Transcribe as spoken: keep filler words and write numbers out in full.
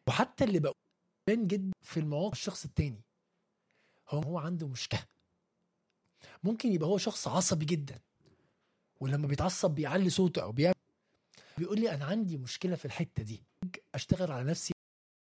وحتى اللي بقى بان جدا في المواقف الشخص التاني هو هو عنده مشكلة. ممكن يبقى هو شخص عصبي جدا، ولما بيتعصب بيعلي صوته او بيعمل، بيقول لي انا عندي مشكلة في الحتة دي، اشتغل على نفسي